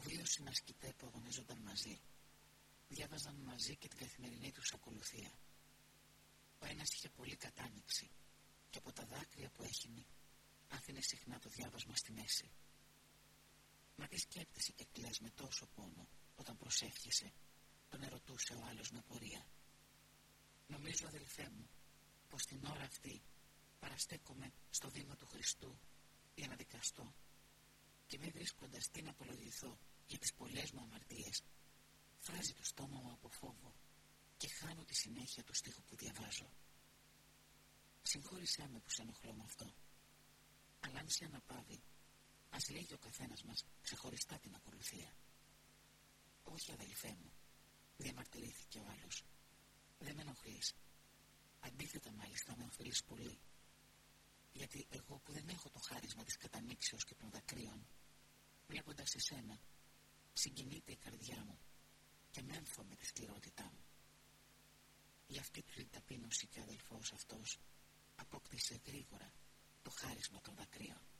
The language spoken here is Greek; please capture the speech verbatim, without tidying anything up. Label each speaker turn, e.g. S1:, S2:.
S1: Δύο συνασκητέ που αγωνίζονταν μαζί διάβαζαν μαζί και την καθημερινή τους ακολουθία. Ο ένας είχε πολύ κατάνοιξη και από τα δάκρυα που έχινε άφηνε συχνά το διάβασμα στη μέση. Μα τι σκέπτεσαι και κλαις με τόσο πόνο όταν προσεύχεσαι, τον ερωτούσε ο άλλος με πορεία. Νομίζω, αδελφέ μου, πως την ώρα αυτή παραστέκομαι στο βήμα του Χριστού για να δικαστώ και μη βρίσκοντας τι να απολογηθώ για τις πολλές μου αμαρτίες, φράζει το στόμα μου από φόβο και χάνω τη συνέχεια του στίχου που διαβάζω. Συγχώρησέ με που σε ενοχλώ με αυτό, αλλά αν σε αναπαύει, ας λέγει ο καθένας μας ξεχωριστά την ακολουθία. Όχι, αδελφέ μου, διαμαρτυρήθηκε ο άλλος. Δεν με ενοχλείς. Αντίθετα, μάλιστα, με ωφελείς πολύ. Γιατί εγώ που δεν έχω το χάρισμα της κατανήξεως και των δακρύων, βλέποντας εσένα, συγκινείται η καρδιά μου και μέμφω με τη σκληρότητά μου. Για αυτή την ταπείνωση και ο αδελφός αυτός απόκτησε γρήγορα το χάρισμα των δακρύων.